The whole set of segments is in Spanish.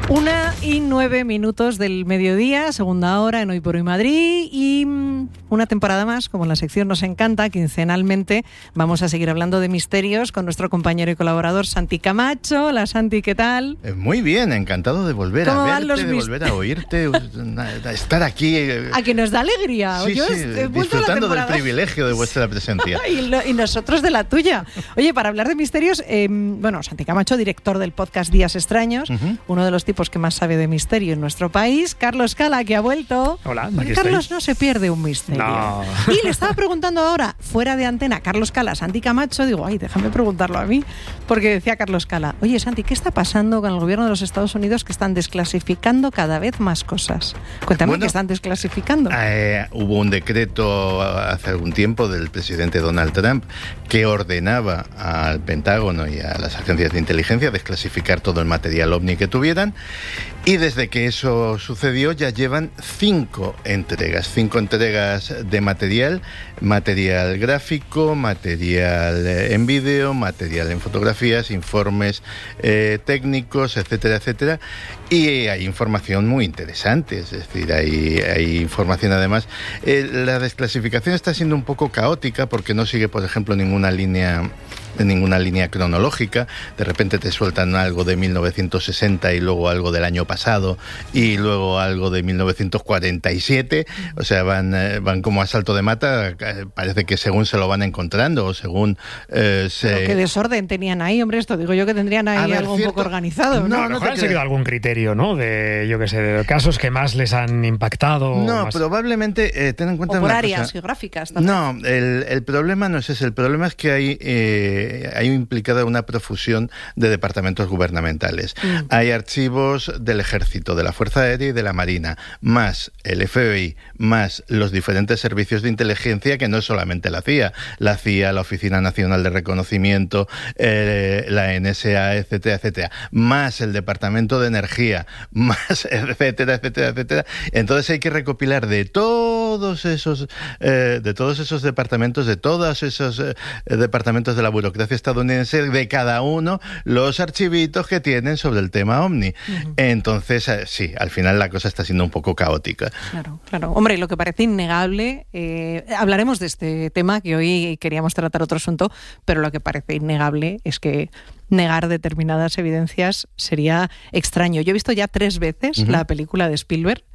1:09 del mediodía, segunda hora en Hoy por Hoy Madrid, y una temporada más, como la sección nos encanta, quincenalmente vamos a seguir hablando de misterios con nuestro compañero y colaborador Santi Camacho. Hola Santi, ¿qué tal? Muy bien, encantado de volver a verte, de volver a oírte, de estar aquí. A que nos da alegría. Sí, Yo disfrutando del privilegio de vuestra presencia. y nosotros de la tuya. Oye, para hablar de misterios, Santi Camacho, director del podcast Días Extraños, uno de los tipos que más sabe de misterio en nuestro país, Carlos Cala, que ha vuelto. Hola, aquí Carlos estoy. No se pierde un misterio. No. Y le estaba preguntando ahora, fuera de antena, Carlos Cala, Santi Camacho, digo, déjame preguntarlo a mí, porque decía Carlos Cala, oye Santi, ¿qué está pasando con el gobierno de los Estados Unidos que están desclasificando cada vez más cosas? Cuéntame, ¿qué están desclasificando? Hubo un decreto hace algún tiempo del presidente Donald Trump que ordenaba al Pentágono y a las agencias de inteligencia desclasificar todo el material OVNI que tuvieran, y desde que eso sucedió ya llevan 5 entregas de material gráfico, material en vídeo, material en fotografías, informes técnicos, etcétera, etcétera, y hay información muy interesante, es decir, hay información además. La desclasificación está siendo un poco caótica porque no sigue, por ejemplo, ninguna línea cronológica. De repente te sueltan algo de 1960 y luego algo del año pasado y luego algo de 1947, o sea, van como a salto de mata, parece que según se lo van encontrando o según Pero qué desorden tenían ahí, hombre, esto digo yo que tendrían ahí algo un poco organizado. No, a lo mejor han seguido algún criterio, ¿no? De, yo qué sé, de casos que más les han impactado. No, más... probablemente, ten en cuenta o por una áreas cosa. Geográficas también. No, el problema no es ese, el problema es que hay implicada una profusión de departamentos gubernamentales. Hay archivos del Ejército, de la Fuerza Aérea y de la Marina, más el FBI, más los diferentes servicios de inteligencia, que no es solamente la CIA, la Oficina Nacional de Reconocimiento, la NSA, etcétera, etcétera, más el Departamento de Energía, más etcétera, etcétera, etcétera. Entonces hay que recopilar de todos esos departamentos, de todos esos departamentos de la burocracia estadounidense, de cada uno, los archivitos que tienen sobre el tema OVNI. Entonces, sí, al final la cosa está siendo un poco caótica. Claro. Hombre, lo que parece innegable, hablaremos de este tema, que hoy queríamos tratar otro asunto, pero lo que parece innegable es que negar determinadas evidencias sería extraño. Yo he visto ya 3 veces la película de Spielberg,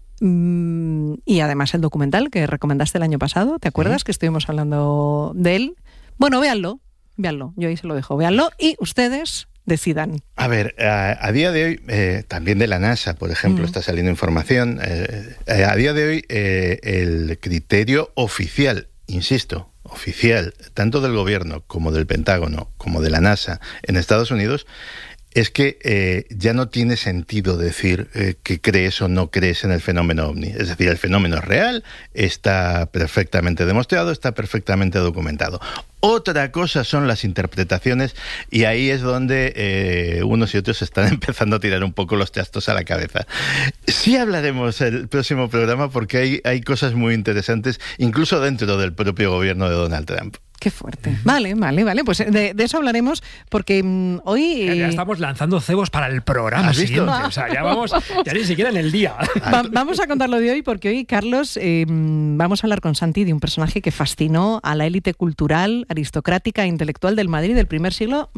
y además el documental que recomendaste el año pasado, ¿te acuerdas que estuvimos hablando de él? Bueno, véanlo, yo ahí se lo dejo, véanlo y ustedes decidan. A ver, a día de hoy, también de la NASA, por ejemplo, está saliendo información, a día de hoy el criterio oficial, insisto, oficial, tanto del gobierno como del Pentágono, como de la NASA en Estados Unidos, es que ya no tiene sentido decir que crees o no crees en el fenómeno OVNI. Es decir, el fenómeno es real, está perfectamente demostrado, está perfectamente documentado. Otra cosa son las interpretaciones, y ahí es donde unos y otros están empezando a tirar un poco los trastos a la cabeza. Sí hablaremos el próximo programa porque hay cosas muy interesantes, incluso dentro del propio gobierno de Donald Trump. Qué fuerte. Vale. Pues de eso hablaremos porque hoy... Ya estamos lanzando cebos para el programa siguiente. O sea, ya ni siquiera en el día. Vamos a contar lo de hoy porque hoy, Carlos, vamos a hablar con Santi de un personaje que fascinó a la élite cultural, aristocrática e intelectual del Madrid del primer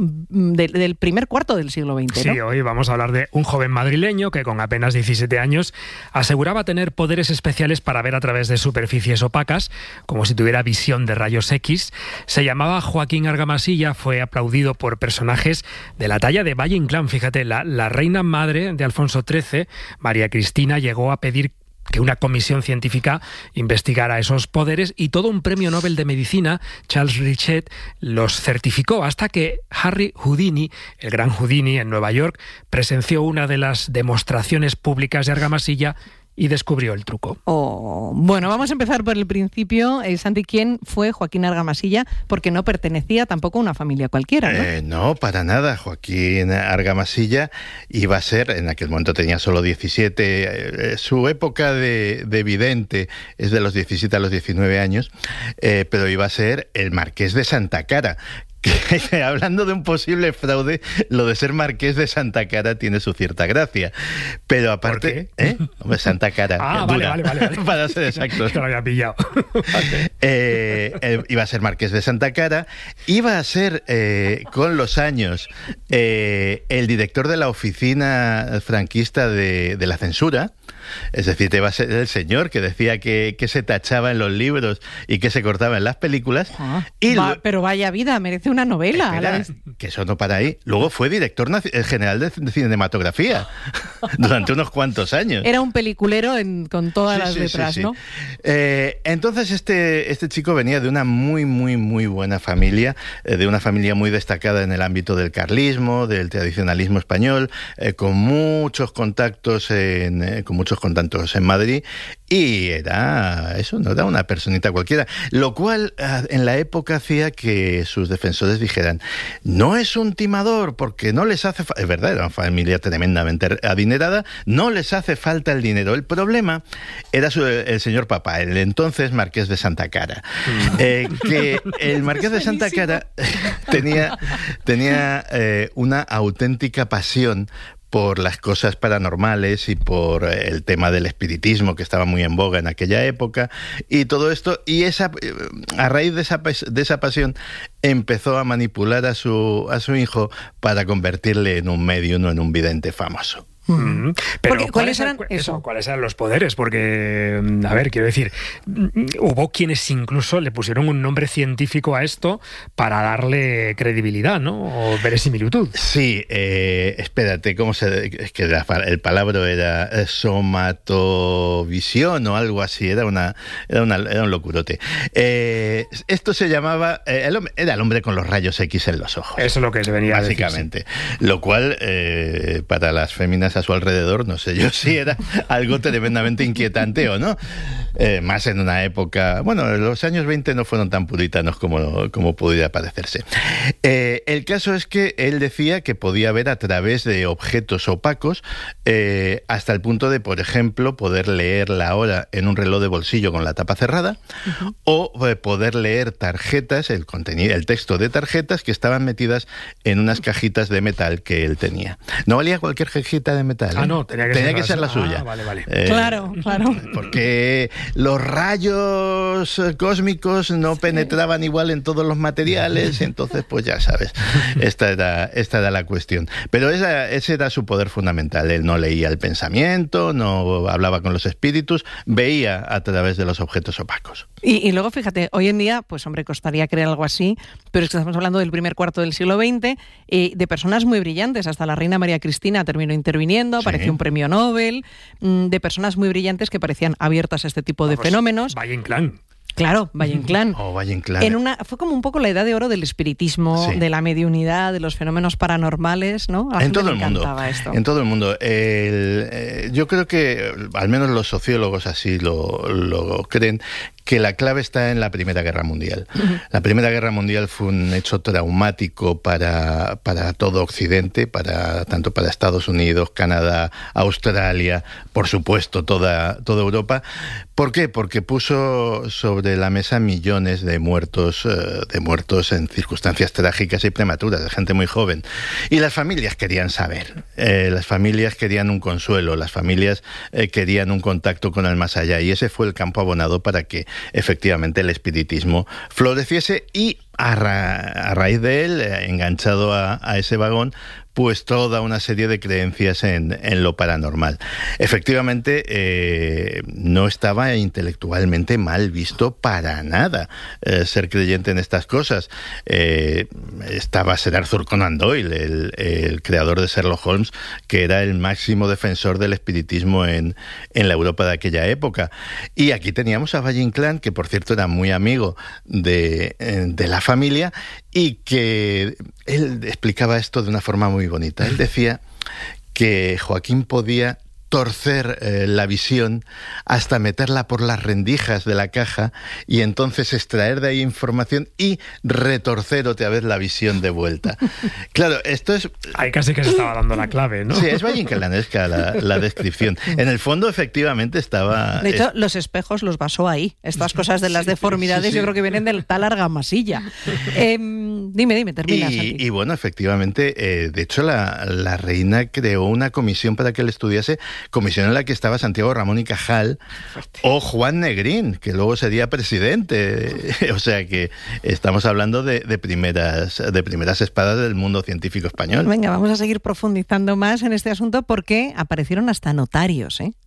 cuarto del siglo XX, ¿no? Sí, hoy vamos a hablar de un joven madrileño que con apenas 17 años aseguraba tener poderes especiales para ver a través de superficies opacas, como si tuviera visión de rayos X. Se llamaba Joaquín Argamasilla, fue aplaudido por personajes de la talla de Valle Inclán. Fíjate, la reina madre de Alfonso XIII, María Cristina, llegó a pedir que una comisión científica investigara esos poderes y todo un premio Nobel de Medicina, Charles Richet, los certificó hasta que Harry Houdini, el gran Houdini en Nueva York, presenció una de las demostraciones públicas de Argamasilla y descubrió el truco. Bueno, vamos a empezar por el principio. Santi, ¿quién fue Joaquín Argamasilla? Porque no pertenecía tampoco a una familia cualquiera, ¿no? No, para nada. Joaquín Argamasilla iba a ser, en aquel momento tenía solo 17, su época de vidente es de los 17 a los 19 años, pero iba a ser el marqués de Santa Cara, que hablando de un posible fraude, lo de ser marqués de Santa Cara tiene su cierta gracia. Pero aparte... ¿Por qué? Hombre, Santa Cara. Vale. Para ser exactos. Te lo había pillado. Iba a ser marqués de Santa Cara, iba a ser, con los años, el director de la oficina franquista de la censura. Es decir, te va a ser el señor que decía que se tachaba en los libros y que se cortaba en las películas. Pero vaya vida, merece una novela. Espera, que eso no para ahí. Luego fue director general de cinematografía durante unos cuantos años. Era un peliculero con todas las letras, ¿no? Entonces este chico venía de una muy buena familia, de una familia muy destacada en el ámbito del carlismo, del tradicionalismo español, con muchos contactos en Madrid, y no era una personita cualquiera, lo cual en la época hacía que sus defensores dijeran: no es un timador porque no les hace falta, es verdad, era una familia tremendamente adinerada, no les hace falta el dinero. El problema era el señor papá, el entonces marqués de Santa Cara, que el marqués de Santa Cara tenía una auténtica pasión por las cosas paranormales y por el tema del espiritismo, que estaba muy en boga en aquella época, y todo esto, y a raíz de esa pasión empezó a manipular a su hijo para convertirle en un médium o en un vidente famoso. Pero ¿cuáles eran los poderes? Porque, a ver, quiero decir, hubo quienes incluso le pusieron un nombre científico a esto para darle credibilidad, ¿no? O verosimilitud. Sí, espérate, es que el palabra era somatovisión o algo así, era un locurote. Esto se llamaba, era el hombre con los rayos X en los ojos. Eso es lo que se venía básicamente. A decir, sí. Lo cual, para las féminas a su alrededor, no sé yo si era algo tremendamente inquietante o no. Más en una época... Bueno, los años 20 no fueron tan puritanos como pudiera parecerse. El caso es que él decía que podía ver a través de objetos opacos, hasta el punto de, por ejemplo, poder leer la hora en un reloj de bolsillo con la tapa cerrada, o poder leer tarjetas, el texto de tarjetas que estaban metidas en unas cajitas de metal que él tenía. No valía cualquier cajita de metal. No, tenía que ser la suya. Vale. Claro. Porque los rayos cósmicos no penetraban igual en todos los materiales, entonces pues ya sabes, esta era la cuestión. Pero ese era su poder fundamental. Él no leía el pensamiento, no hablaba con los espíritus, veía a través de los objetos opacos. Y luego, fíjate, hoy en día, pues hombre, costaría creer algo así, pero es que estamos hablando del primer cuarto del siglo XX, de personas muy brillantes. Hasta la reina María Cristina terminó interviniendo, apareció un premio Nobel, de personas muy brillantes que parecían abiertas a este tipo de fenómenos. Valle Inclán. Claro, Valle Inclán. Valle Inclán. Fue como un poco la edad de oro del espiritismo, de la mediunidad, de los fenómenos paranormales, ¿no? En todo el mundo. En todo el mundo. Yo creo que, al menos los sociólogos así lo creen, que la clave está en la Primera Guerra Mundial. La Primera Guerra Mundial fue un hecho traumático para todo Occidente, tanto para Estados Unidos, Canadá, Australia, por supuesto toda Europa. ¿Por qué? Porque puso sobre la mesa millones de muertos en circunstancias trágicas y prematuras, de gente muy joven. Y las familias querían saber, las familias querían un consuelo, las familias querían un contacto con el más allá, y ese fue el campo abonado para que efectivamente el espiritismo floreciese, y a raíz de él, enganchado a ese vagón, pues toda una serie de creencias en lo paranormal. Efectivamente, no estaba intelectualmente mal visto para nada ser creyente en estas cosas. Estaba Sir Arthur Conan Doyle, el creador de Sherlock Holmes, que era el máximo defensor del espiritismo en la Europa de aquella época. Y aquí teníamos a Valle Inclán, que por cierto era muy amigo de la familia, y que él explicaba esto de una forma muy bonita. Él decía que Joaquín podía torcer la visión hasta meterla por las rendijas de la caja y entonces extraer de ahí información y retorcer otra vez la visión de vuelta. Claro, esto es... Ahí casi que se estaba dando la clave, ¿no? Sí, es vallincalanesca la descripción. En el fondo, efectivamente, estaba... De hecho, los espejos los basó ahí. Estas cosas de las deformidades yo creo que vienen de tal argamasilla. Dime, termina, Santi. Y bueno, efectivamente, de hecho, la reina creó una comisión para que él estudiase, comisión en la que estaba Santiago Ramón y Cajal o Juan Negrín, que luego sería presidente. O sea que estamos hablando de primeras espadas del mundo científico español. Venga, vamos a seguir profundizando más en este asunto porque aparecieron hasta notarios, ¿eh?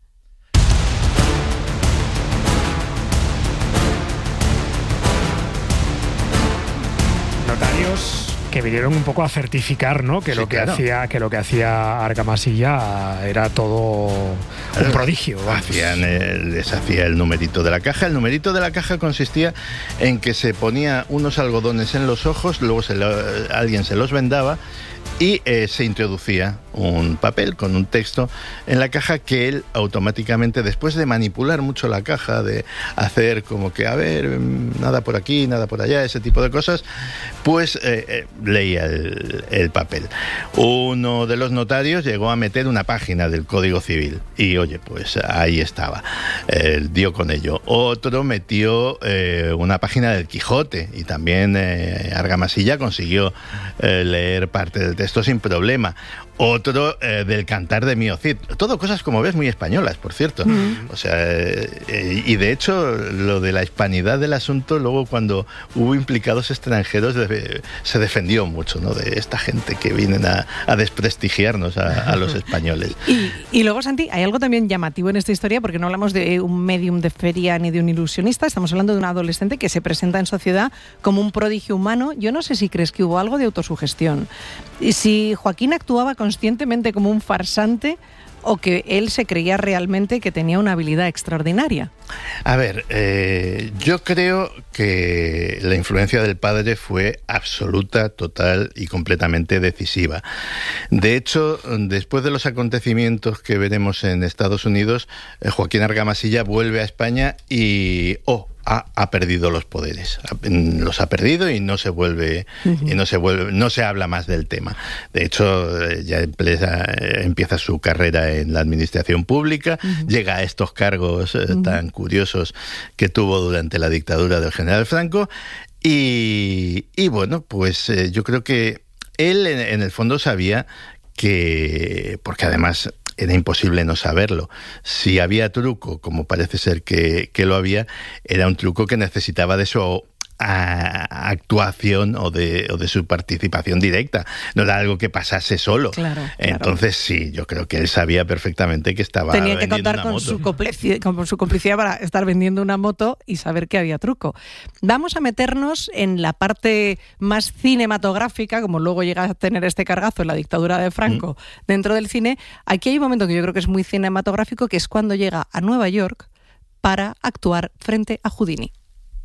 Notarios que vinieron un poco a certificar, ¿no? Que, sí, lo que hacía Argamasilla era todo un prodigio. Les hacía el numerito de la caja. El numerito de la caja consistía en que se ponía unos algodones en los ojos, luego alguien se los vendaba y se introducía un papel con un texto en la caja que él automáticamente, después de manipular mucho la caja, de hacer como que, a ver, nada por aquí, nada por allá, ese tipo de cosas, pues leía el papel. Uno de los notarios llegó a meter una página del Código Civil y, oye, pues ahí estaba, dio con ello. Otro metió una página del Quijote y también Argamasilla consiguió leer parte del texto sin problema. Otro del Cantar de Mío Cid. Todo cosas, como ves, muy españolas, por cierto. O sea, y de hecho, lo de la hispanidad del asunto, luego cuando hubo implicados extranjeros, se defendió mucho, ¿no? De esta gente que vienen a desprestigiarnos a los españoles. Y luego, Santi, hay algo también llamativo en esta historia, porque no hablamos de un medium de feria ni de un ilusionista, estamos hablando de un adolescente que se presenta en sociedad como un prodigio humano. Yo no sé si crees que hubo algo de autosugestión. Y si Joaquín actuaba conscientemente como un farsante o que él se creía realmente que tenía una habilidad extraordinaria. A ver, yo creo que la influencia del padre fue absoluta, total y completamente decisiva. De hecho, después de los acontecimientos que veremos en Estados Unidos, Joaquín Argamasilla vuelve a España y ha perdido los poderes, los ha perdido y no se habla más del tema. De hecho, ya empieza su carrera en la administración pública, llega a estos cargos tan curiosos que tuvo durante la dictadura del general Franco y bueno, pues yo creo que él en el fondo sabía que, porque además era imposible no saberlo, si había truco, como parece ser que lo había, era un truco que necesitaba de su actuación o de su participación directa, no era algo que pasase solo. Claro. Entonces sí, yo creo que él sabía perfectamente que estaba tenía que vendiendo contar una moto. con su complicidad para estar vendiendo una moto y saber que había truco. Vamos a meternos en la parte más cinematográfica, como luego llega a tener este cargazo en la dictadura de Franco dentro del cine. Aquí hay un momento que yo creo que es muy cinematográfico, que es cuando llega a Nueva York para actuar frente a Houdini.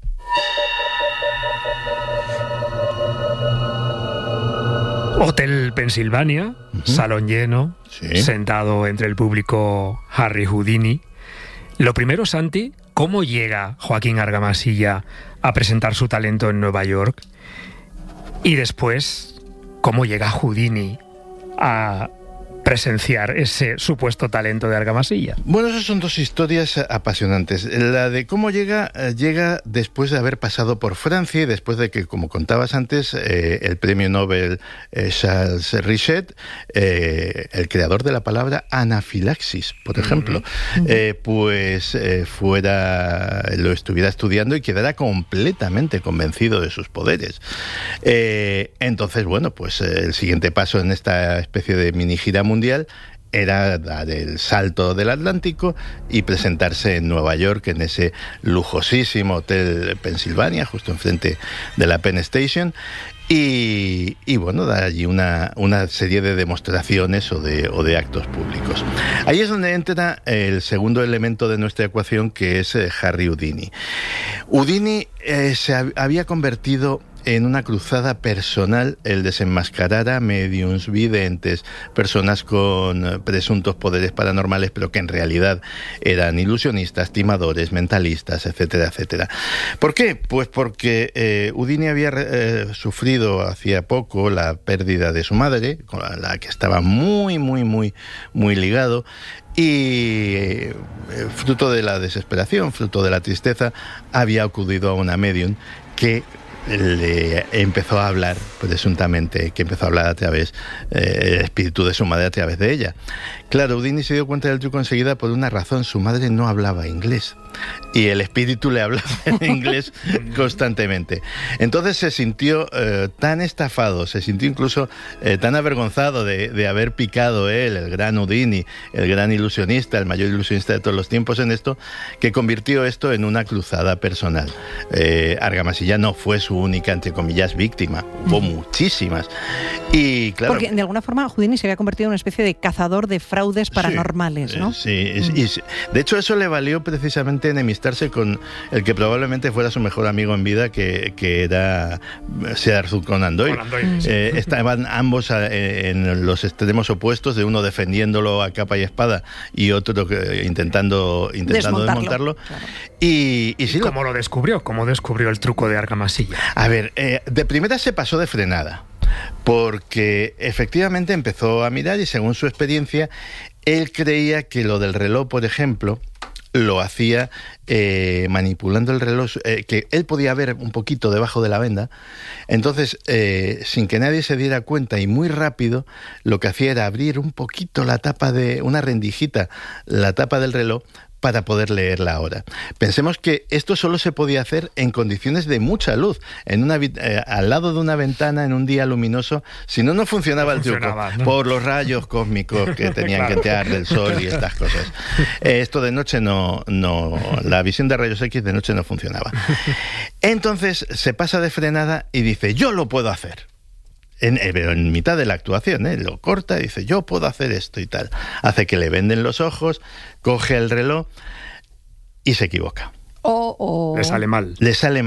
Hotel Pensilvania, salón lleno, sí. Sentado entre el público Harry Houdini. Lo primero, Santi, ¿cómo llega Joaquín Argamasilla a presentar su talento en Nueva York? Y después, ¿cómo llega Houdini a presenciar ese supuesto talento de Argamasilla? Bueno, esas son dos historias apasionantes. La de cómo llega después de haber pasado por Francia y después de que, como contabas antes, el premio Nobel Charles Richet, el creador de la palabra anafilaxis, por ejemplo, lo estuviera estudiando y quedara completamente convencido de sus poderes. Entonces, bueno, pues el siguiente paso en esta especie de mini gira mundial era dar el salto del Atlántico y presentarse en Nueva York, en ese lujosísimo Hotel Pensilvania, justo enfrente de la Penn Station, y bueno, dar allí una serie de demostraciones o de actos públicos. Ahí es donde entra el segundo elemento de nuestra ecuación, que es Harry Houdini. Houdini se había convertido en una cruzada personal el desenmascarar a médiums, videntes, personas con presuntos poderes paranormales, pero que en realidad eran ilusionistas, timadores, mentalistas, etcétera, etcétera. ¿Por qué? Pues porque Houdini había sufrido hacía poco la pérdida de su madre, con la que estaba muy ligado, y fruto de la desesperación, fruto de la tristeza, había acudido a una medium que le empezó a hablar, presuntamente, que empezó a hablar a través el espíritu de su madre a través de ella. Claro, Houdini se dio cuenta del truco enseguida por una razón: su madre no hablaba inglés y el espíritu le hablaba en inglés constantemente. Entonces se sintió tan estafado, se sintió incluso tan avergonzado de haber picado él, el gran Houdini, el gran ilusionista, el mayor ilusionista de todos los tiempos en esto, que convirtió esto en una cruzada personal. Argamasilla no fue su única, entre comillas, víctima. Hubo muchísimas. Y claro, porque de alguna forma Houdini se había convertido en una especie de cazador de fraudes paranormales, ¿no? Sí. Y de hecho eso le valió precisamente enemistarse con el que probablemente fuera su mejor amigo en vida, que era Sir Arthur Conan Doyle. Estaban ambos en los extremos opuestos, de uno defendiéndolo a capa y espada y otro intentando desmontarlo. Claro. Y sí, ¿cómo lo descubrió? ¿Cómo descubrió el truco de Argamasilla? A ver, de primera se pasó de frenada, porque efectivamente empezó a mirar y, según su experiencia, él creía que lo del reloj, por ejemplo, lo hacía manipulando el reloj, que él podía ver un poquito debajo de la venda. Entonces, sin que nadie se diera cuenta y muy rápido, lo que hacía era abrir un poquito la tapa de una rendijita, la tapa del reloj, para poder leer la hora. Pensemos que esto solo se podía hacer en condiciones de mucha luz, al lado de una ventana en un día luminoso. Si no, no funcionaba el truco, ¿no? Por los rayos cósmicos que tenían que entrar del sol y estas cosas. Esto de noche no, la visión de rayos X de noche no funcionaba. Entonces se pasa de frenada y dice: yo lo puedo hacer. Pero en mitad de la actuación, lo corta y dice: yo puedo hacer esto y tal. Hace que le venden los ojos, coge el reloj y se equivoca. Le sale mal. Le sale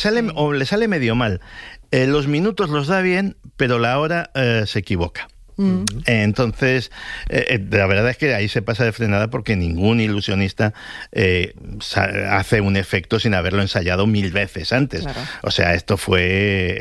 medio mal. Los minutos los da bien, pero la hora se equivoca. Entonces, la verdad es que ahí se pasa de frenada, porque ningún ilusionista hace un efecto sin haberlo ensayado 1000 veces antes. Claro. O sea, esto fue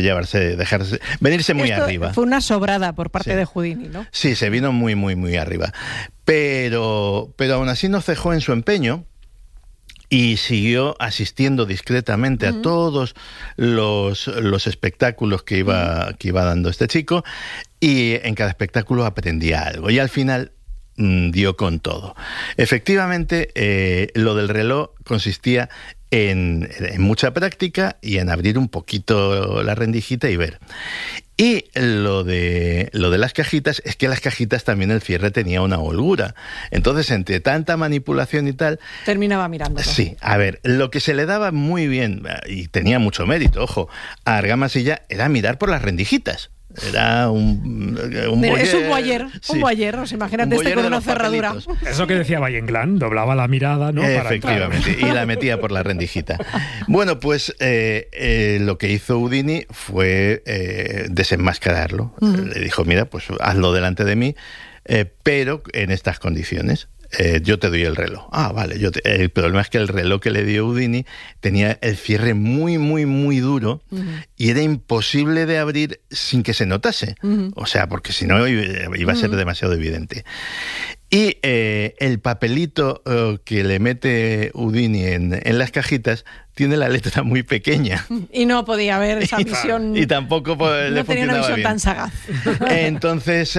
venirse muy arriba. Fue una sobrada por parte de Houdini, ¿no? Sí, se vino muy arriba. Pero aún así no cejó en su empeño y siguió asistiendo discretamente a todos los espectáculos que iba dando este chico, y en cada espectáculo aprendía algo, y al final dio con todo. Efectivamente, lo del reloj consistía en mucha práctica y en abrir un poquito la rendijita y ver. Y lo de las cajitas es que las cajitas también el cierre tenía una holgura. Entonces, entre tanta manipulación y tal, terminaba mirándolo. Sí, a ver, lo que se le daba muy bien, y tenía mucho mérito, ojo, a Argamasilla, era mirar por las rendijitas. Era un boyer, es un boyer, sí, un boyer, ¿os imánate este con una cerradura? Eso que decía Valle Inclán, doblaba la mirada, ¿no? Efectivamente, y la metía por la rendijita. Bueno, pues lo que hizo Houdini fue desenmascararlo. Le dijo: mira, pues hazlo delante de mí, pero en estas condiciones. Yo te doy el reloj. Ah, vale. El problema es que el reloj que le dio Houdini tenía el cierre muy duro, y era imposible de abrir sin que se notase. O sea, porque si no iba a ser demasiado evidente. Y el papelito que le mete Houdini en las cajitas tiene la letra muy pequeña. Y no podía haber esa visión. Y tampoco le funcionaba bien. No tenía una visión tan sagaz. Entonces,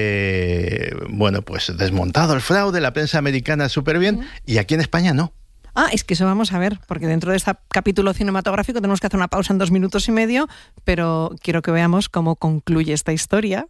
bueno, pues desmontado el fraude, la prensa americana súper bien, y aquí en España no. Ah, es que eso vamos a ver, porque dentro de este capítulo cinematográfico tenemos que hacer una pausa en 2 minutos y medio, pero quiero que veamos cómo concluye esta historia.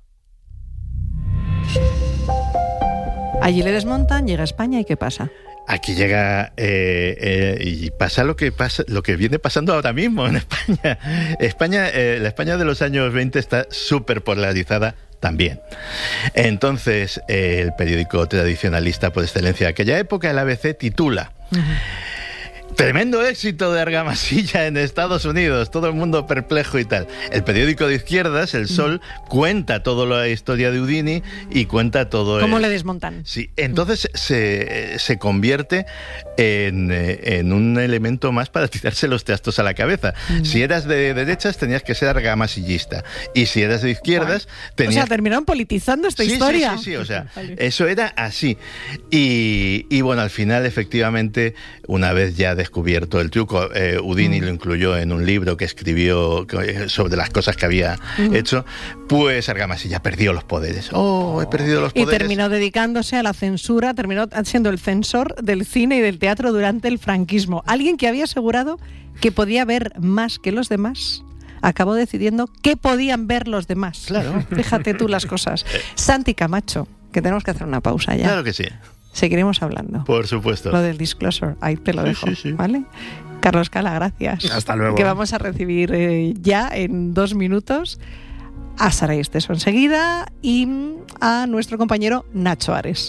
Allí le desmontan, llega a España, ¿y qué pasa? Aquí llega y pasa lo que viene pasando ahora mismo en España. La España de los años 20 está súper polarizada también. Entonces, el periódico tradicionalista por excelencia de aquella época, el ABC, titula: Tremendo éxito de Argamasilla en Estados Unidos, todo el mundo perplejo y tal. El periódico de izquierdas, El Sol, cuenta toda la historia de Houdini y cuenta todo... ¿Cómo le desmontan? Sí, entonces se convierte en un elemento más para tirarse los trastos a la cabeza. Si eras de derechas tenías que ser argamasillista, y si eras de izquierdas tenías... O sea, terminaron politizando esta historia. Sí, o sea, eso era así. Y bueno, al final, efectivamente, una vez ya descubierto el truco, Houdini lo incluyó en un libro que escribió sobre las cosas que había hecho, pues Argamasilla perdió los poderes. He perdido los poderes. Y terminó dedicándose a la censura, terminó siendo el censor del cine y del teatro durante el franquismo. Alguien que había asegurado que podía ver más que los demás, acabó decidiendo qué podían ver los demás. Claro. Fíjate tú las cosas. Santi Camacho, que tenemos que hacer una pausa ya. Claro que sí. Seguiremos hablando. Por supuesto. Lo del disclosure, ahí te lo dejo, ¿vale? Carlos Cala, gracias. Hasta luego. Que vamos a recibir ya en 2 minutos a Saray Esteso enseguida y a nuestro compañero Nacho Ares.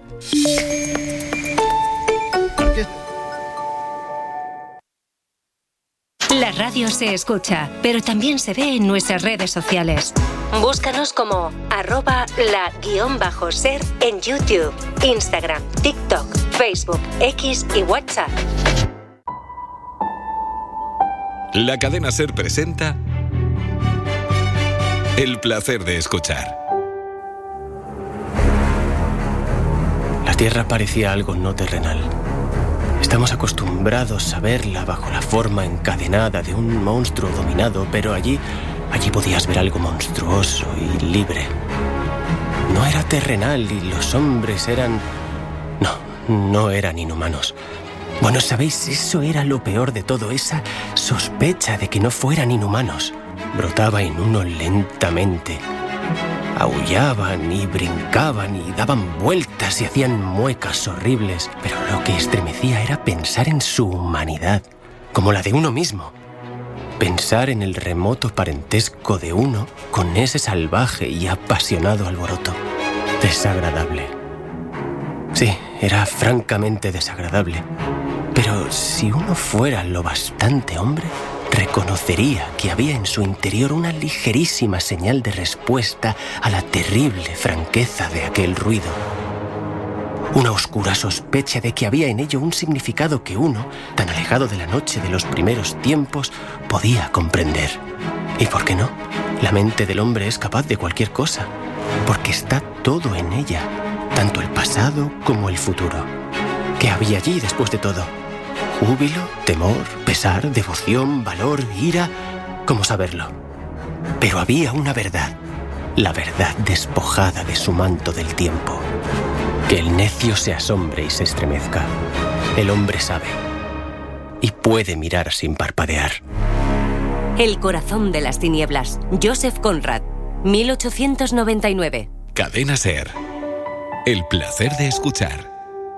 La radio se escucha, pero también se ve en nuestras redes sociales. Búscanos como @la_ser en YouTube, Instagram, TikTok, Facebook, X y WhatsApp. La cadena SER presenta El placer de escuchar. La Tierra parecía algo no terrenal. Estamos acostumbrados a verla bajo la forma encadenada de un monstruo dominado, pero allí podías ver algo monstruoso y libre. No era terrenal y los hombres eran... No eran inhumanos. Bueno, ¿sabéis? Eso era lo peor de todo, esa sospecha de que no fueran inhumanos. Brotaba en uno lentamente. Aullaban y brincaban y daban vueltas y hacían muecas horribles, pero lo que estremecía era pensar en su humanidad, como la de uno mismo. Pensar en el remoto parentesco de uno con ese salvaje y apasionado alboroto. Desagradable. Sí, era francamente desagradable. Pero si uno fuera lo bastante hombre, reconocería que había en su interior una ligerísima señal de respuesta a la terrible franqueza de aquel ruido. Una oscura sospecha de que había en ello un significado que uno, tan alejado de la noche de los primeros tiempos, podía comprender. ¿Y por qué no? La mente del hombre es capaz de cualquier cosa, porque está todo en ella, tanto el pasado como el futuro. ¿Qué había allí después de todo? Júbilo, temor, pesar, devoción, valor, ira... ¿Cómo saberlo? Pero había una verdad, la verdad despojada de su manto del tiempo. Que el necio se asombre y se estremezca. El hombre sabe y puede mirar sin parpadear. El corazón de las tinieblas, Joseph Conrad, 1899. Cadena SER. El placer de escuchar.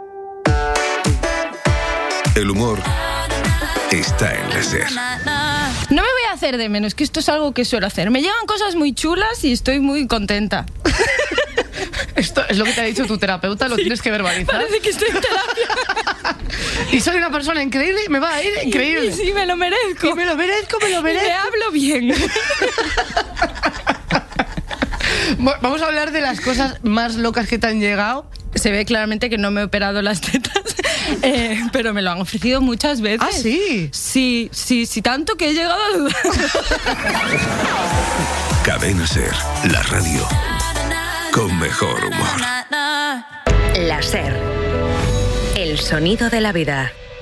El humor está en la SER. No me voy a hacer de menos, que esto es algo que suelo hacer. Me llegan cosas muy chulas y estoy muy contenta. Esto es lo que te ha dicho tu terapeuta, lo tienes que verbalizar. Parece que estoy en terapia. Y soy una persona increíble y me va a ir increíble. Sí, me lo merezco. Y me lo merezco. Y me hablo bien. Vamos a hablar de las cosas más locas que te han llegado. Se ve claramente que no me he operado las tetas, pero me lo han ofrecido muchas veces. ¿Ah, sí? Sí, tanto que he llegado a dudar. Cadena SER, la radio con mejor humor. La SER. El sonido de la vida.